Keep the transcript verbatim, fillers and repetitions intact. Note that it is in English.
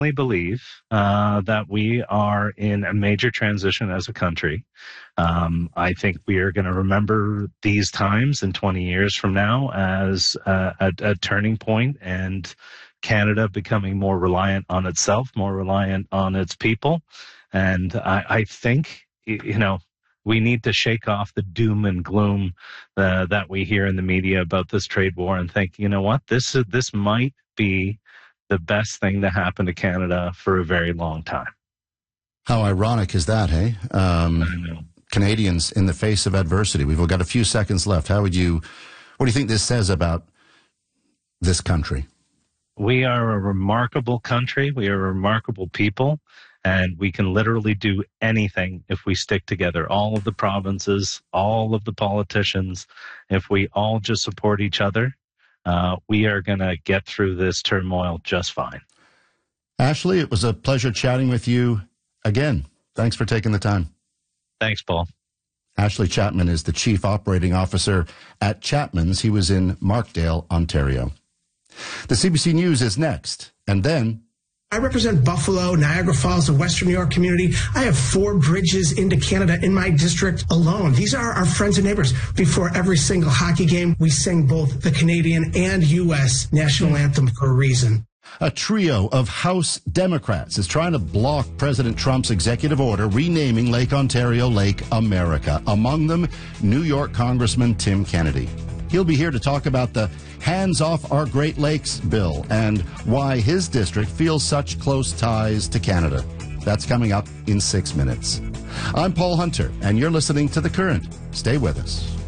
believe uh, that we are in a major transition as a country. Um, I think we are going to remember these times in twenty years from now as uh, a, a turning point, and Canada becoming more reliant on itself, more reliant on its people. And I, I think, you know, we need to shake off the doom and gloom uh, that we hear in the media about this trade war and think, you know what, this this might be the best thing to happen to Canada for a very long time. How ironic is that, hey? Um, I know. Canadians in the face of adversity. We've got a few seconds left. How would you, what do you think this says about this country? We are a remarkable country. We are a remarkable people, and we can literally do anything if we stick together. All of the provinces, all of the politicians, if we all just support each other, uh, we are going to get through this turmoil just fine. Ashley, it was a pleasure chatting with you again. Thanks for taking the time. Thanks, Paul. Ashley Chapman is the Chief Operating Officer at Chapman's. He was in Markdale, Ontario. The C B C News is next, and then... I represent Buffalo, Niagara Falls, the Western New York community. I have four bridges into Canada in my district alone. These are our friends and neighbors. Before every single hockey game, we sing both the Canadian and U S national anthem for a reason. A trio of House Democrats is trying to block President Trump's executive order renaming Lake Ontario Lake America. Among them, New York Congressman Tim Kennedy. He'll be here to talk about the Hands Off Our Great Lakes bill and why his district feels such close ties to Canada. That's coming up in six minutes. I'm Paul Hunter, and you're listening to The Current. Stay with us.